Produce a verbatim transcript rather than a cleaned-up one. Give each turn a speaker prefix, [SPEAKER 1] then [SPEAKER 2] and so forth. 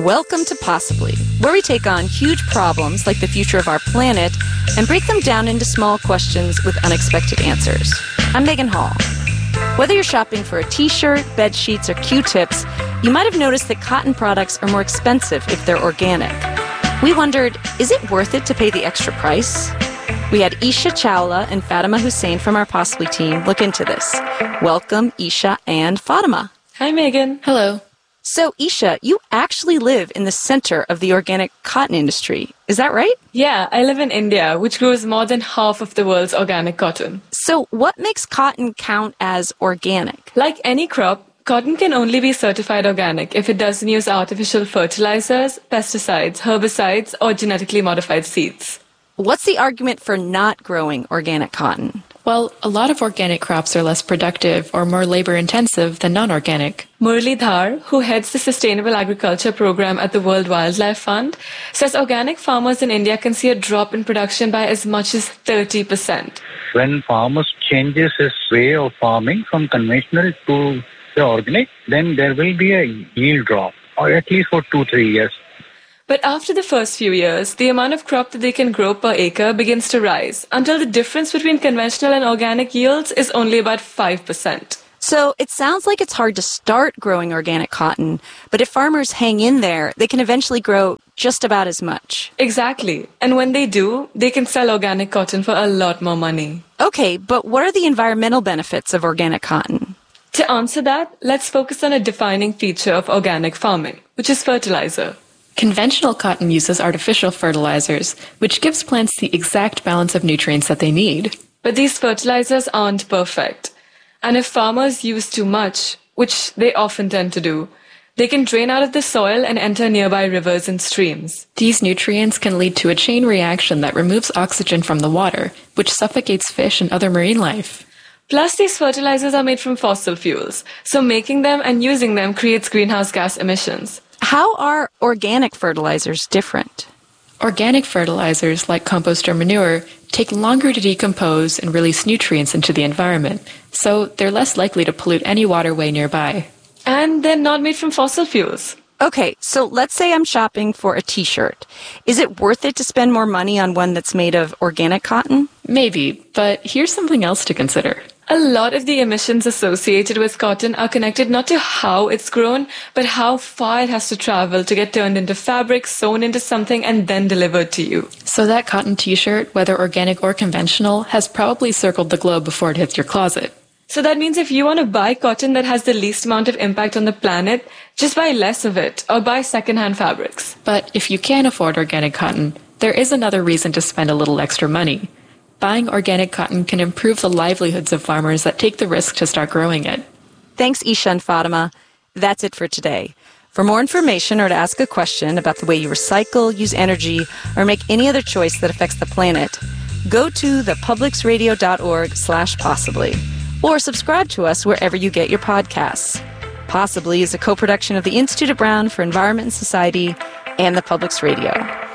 [SPEAKER 1] Welcome to Possibly, where we take on huge problems like the future of our planet and break them down into small questions with unexpected answers. I'm Megan Hall. Whether you're shopping for a t-shirt, bed sheets, or Q-tips, you might have noticed that cotton products are more expensive if they're organic. We wondered, is it worth it to pay the extra price? We had Isha Chawla and Fatima Hussain from our Possibly team look into this. Welcome, Isha and Fatima.
[SPEAKER 2] Hi, Megan.
[SPEAKER 3] Hello.
[SPEAKER 1] So, Isha, you actually live in the center of the organic cotton industry. Is that right?
[SPEAKER 2] Yeah, I live in India, which grows more than half of the world's organic cotton.
[SPEAKER 1] So, what makes cotton count as organic?
[SPEAKER 2] Like any crop, cotton can only be certified organic if it doesn't use artificial fertilizers, pesticides, herbicides, or genetically modified seeds.
[SPEAKER 1] What's the argument for not growing organic cotton?
[SPEAKER 3] Well, a lot of organic crops are less productive or more labor-intensive than non-organic.
[SPEAKER 2] Murli Dhar, who heads the Sustainable Agriculture Program at the World Wildlife Fund, says organic farmers in India can see a drop in production by as much as thirty percent.
[SPEAKER 4] When farmers changes his way of farming from conventional to the organic, then there will be a yield drop, or at least for two, three years.
[SPEAKER 2] But after the first few years, the amount of crop that they can grow per acre begins to rise, until the difference between conventional and organic yields is only about five percent.
[SPEAKER 1] So it sounds like it's hard to start growing organic cotton, but if farmers hang in there, they can eventually grow just about as much.
[SPEAKER 2] Exactly. And when they do, they can sell organic cotton for a lot more money.
[SPEAKER 1] Okay, but what are the environmental benefits of organic cotton?
[SPEAKER 2] To answer that, let's focus on a defining feature of organic farming, which is fertilizer.
[SPEAKER 3] Conventional cotton uses artificial fertilizers, which gives plants the exact balance of nutrients that they need.
[SPEAKER 2] But these fertilizers aren't perfect. And if farmers use too much, which they often tend to do, they can drain out of the soil and enter nearby rivers and streams.
[SPEAKER 3] These nutrients can lead to a chain reaction that removes oxygen from the water, which suffocates fish and other marine life.
[SPEAKER 2] Plus, these fertilizers are made from fossil fuels, so making them and using them creates greenhouse gas emissions.
[SPEAKER 1] How are organic fertilizers different?
[SPEAKER 3] Organic fertilizers, like compost or manure, take longer to decompose and release nutrients into the environment, so they're less likely to pollute any waterway nearby.
[SPEAKER 2] And they're not made from fossil fuels.
[SPEAKER 1] Okay, so let's say I'm shopping for a t-shirt. Is it worth it to spend more money on one that's made of organic cotton?
[SPEAKER 3] Maybe, but here's something else to consider.
[SPEAKER 2] A lot of the emissions associated with cotton are connected not to how it's grown, but how far it has to travel to get turned into fabric, sewn into something, and then delivered to you.
[SPEAKER 3] So that cotton t-shirt, whether organic or conventional, has probably circled the globe before it hits your closet.
[SPEAKER 2] So that means if you want to buy cotton that has the least amount of impact on the planet, just buy less of it, or buy secondhand fabrics.
[SPEAKER 3] But if you can't afford organic cotton, there is another reason to spend a little extra money. Buying organic cotton can improve the livelihoods of farmers that take the risk to start growing it.
[SPEAKER 1] Thanks, Isha and Fatima. That's it for today. For more information or to ask a question about the way you recycle, use energy, or make any other choice that affects the planet, go to thepublicsradio.org slash possibly, or subscribe to us wherever you get your podcasts. Possibly is a co-production of the Institute of Brown for Environment and Society and the Publics Radio.